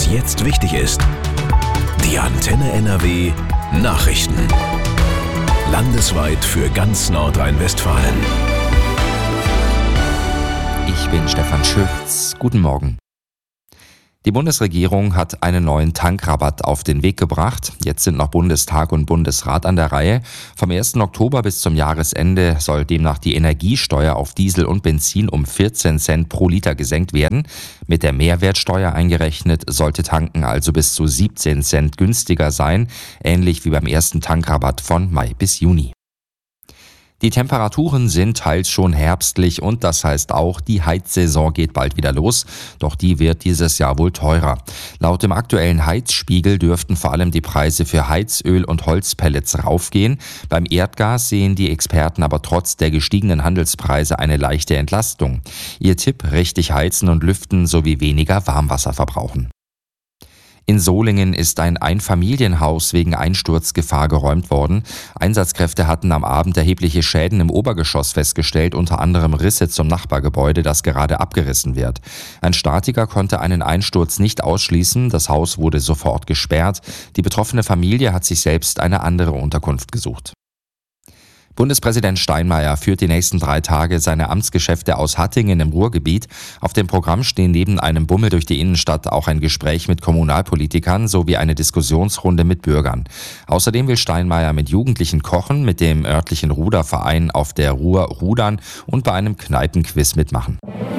was jetzt wichtig ist. Die Antenne NRW Nachrichten. Landesweit für ganz Nordrhein-Westfalen. Ich bin Stefan Schütz. Guten Morgen. Die Bundesregierung hat einen neuen Tankrabatt auf den Weg gebracht. Jetzt sind noch Bundestag und Bundesrat an der Reihe. Vom 1. Oktober bis zum Jahresende soll demnach die Energiesteuer auf Diesel und Benzin um 14 Cent pro Liter gesenkt werden. Mit der Mehrwertsteuer eingerechnet sollte Tanken also bis zu 17 Cent günstiger sein, ähnlich wie beim ersten Tankrabatt von Mai bis Juni. Die Temperaturen sind teils schon herbstlich und das heißt auch, die Heizsaison geht bald wieder los, doch die wird dieses Jahr wohl teurer. Laut dem aktuellen Heizspiegel dürften vor allem die Preise für Heizöl und Holzpellets raufgehen. Beim Erdgas sehen die Experten aber trotz der gestiegenen Handelspreise eine leichte Entlastung. Ihr Tipp: richtig heizen und lüften sowie weniger Warmwasser verbrauchen. In Solingen ist ein Einfamilienhaus wegen Einsturzgefahr geräumt worden. Einsatzkräfte hatten am Abend erhebliche Schäden im Obergeschoss festgestellt, unter anderem Risse zum Nachbargebäude, das gerade abgerissen wird. Ein Statiker konnte einen Einsturz nicht ausschließen, das Haus wurde sofort gesperrt. Die betroffene Familie hat sich selbst eine andere Unterkunft gesucht. Bundespräsident Steinmeier führt die nächsten 3 Tage seine Amtsgeschäfte aus Hattingen im Ruhrgebiet. Auf dem Programm stehen neben einem Bummel durch die Innenstadt auch ein Gespräch mit Kommunalpolitikern sowie eine Diskussionsrunde mit Bürgern. Außerdem will Steinmeier mit Jugendlichen kochen, mit dem örtlichen Ruderverein auf der Ruhr rudern und bei einem Kneipenquiz mitmachen.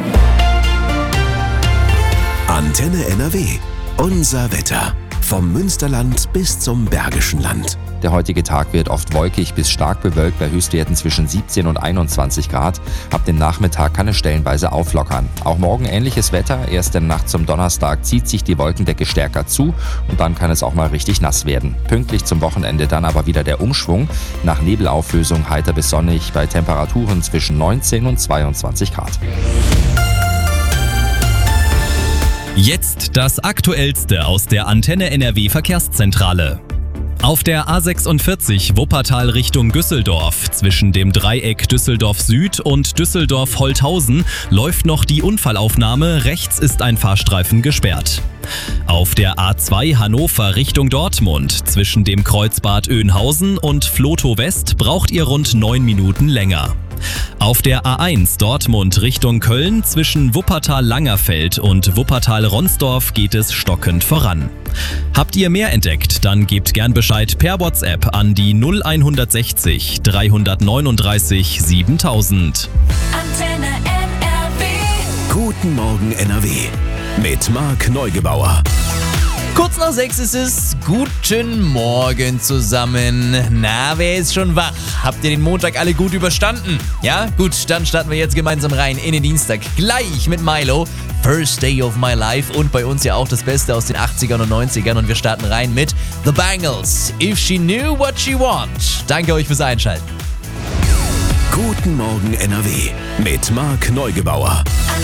Antenne NRW. Unser Wetter. Vom Münsterland bis zum Bergischen Land. Der heutige Tag wird oft wolkig bis stark bewölkt bei Höchstwerten zwischen 17 und 21 Grad. Ab dem Nachmittag kann es stellenweise auflockern. Auch morgen ähnliches Wetter. Erst in der Nacht zum Donnerstag zieht sich die Wolkendecke stärker zu und dann kann es auch mal richtig nass werden. Pünktlich zum Wochenende dann aber wieder der Umschwung. Nach Nebelauflösung heiter bis sonnig bei Temperaturen zwischen 19 und 22 Grad. Jetzt das Aktuellste aus der Antenne NRW Verkehrszentrale. Auf der A46 Wuppertal Richtung Düsseldorf zwischen dem Dreieck Düsseldorf Süd und Düsseldorf-Holthausen läuft noch die Unfallaufnahme, rechts ist ein Fahrstreifen gesperrt. Auf der A2 Hannover Richtung Dortmund zwischen dem Kreuzbad Oeynhausen und Flotow West braucht ihr rund 9 Minuten länger. Auf der A1 Dortmund Richtung Köln zwischen Wuppertal-Langerfeld und Wuppertal-Ronsdorf geht es stockend voran. Habt ihr mehr entdeckt, dann gebt gern Bescheid per WhatsApp an die 0160 339 7000. Antenne NRW. Guten Morgen NRW. Mit Marc Neugebauer. Kurz nach 6 ist es. Guten Morgen zusammen. Na, wer ist schon wach? Habt ihr den Montag alle gut überstanden? Ja? Gut, dann starten wir jetzt gemeinsam rein in den Dienstag. Gleich mit Milo. First Day of My Life und bei uns ja auch das Beste aus den 80ern und 90ern und wir starten rein mit The Bangles. If She Knew What She Want. Danke euch fürs Einschalten. Guten Morgen NRW. Mit Marc Neugebauer.